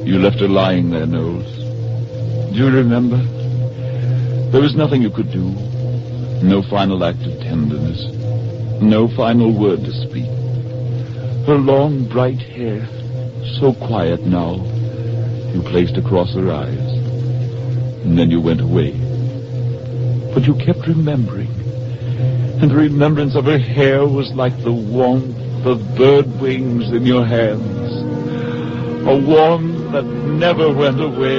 You left her lying there, Knowles. Do you remember? There was nothing you could do. No final act of tenderness. No final word to speak. Her long, bright hair, so quiet now, you placed across her eyes. And then you went away. But you kept remembering. And the remembrance of her hair was like the warmth of bird wings in your hands. A warmth that never went away.